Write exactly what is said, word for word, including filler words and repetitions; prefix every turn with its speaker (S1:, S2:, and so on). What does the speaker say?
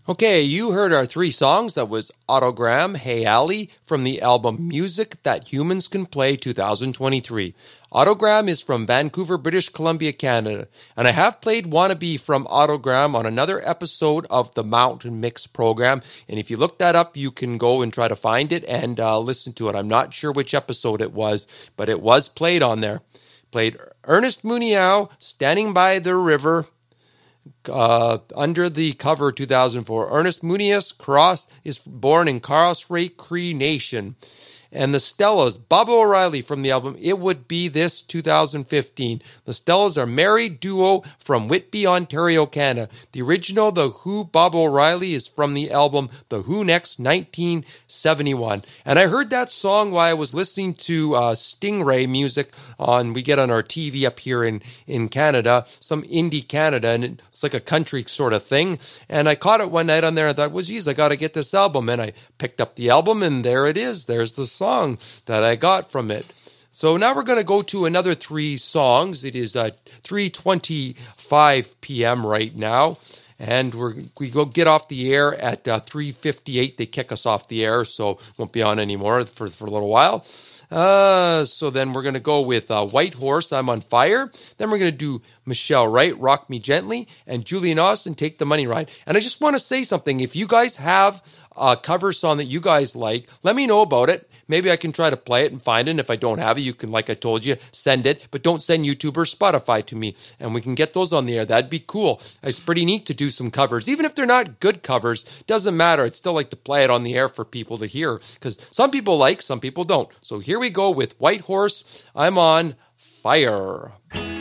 S1: Okay, you heard our three songs. That was Autogram, Hey Ali, from the album Music That Humans Can Play twenty twenty-three. Autogram is from Vancouver, British Columbia, Canada. And I have played Wannabe from Autogram on another episode of the Mountain Mix program. And if you look that up, you can go and try to find it and uh, listen to it. I'm not sure which episode it was, but it was played on there. Played Ernest Muniau, Standing by the River, Uh, under the cover two thousand four. Ernest Muniz Cross is born in Carlsrae Cree Nation. And the Stellas, Bob O'Reilly from the album It Would Be This two thousand fifteen. The Stellas are married duo from Whitby, Ontario, Canada. The original The Who, Bob O'Reilly, is from the album The Who Next nineteen seventy-one. And I heard that song while I was listening to uh, Stingray music on, we get on our T V up here in, in Canada, some indie Canada, and it's like a country sort of thing. And I caught it one night on there and thought, well, geez, I got to get this album. And I picked up the album and there it is. There's the song. song that I got from it. So now we're going to go to another three songs. It is uh, three twenty-five p.m. right now, and we're, we go get off the air at uh, three fifty-eight. They kick us off the air, so won't be on anymore for, for a little while. Uh, so then we're going to go with uh, White Horse, I'm on Fire. Then we're going to do Michelle Wright, Rock Me Gently, and Julian Austin, Take the Money Ride. And I just want to say something. If you guys have a cover song that you guys like, let me know about it. Maybe I can try to play it and find it. And if I don't have it, you can, like I told you, send it. But don't send YouTube or Spotify to me. And we can get those on the air. That'd be cool. It's pretty neat to do some covers. Even if they're not good covers, doesn't matter. I'd still like to play it on the air for people to hear. Because some people like, some people don't. So here we go with White Horse, I'm on Fire.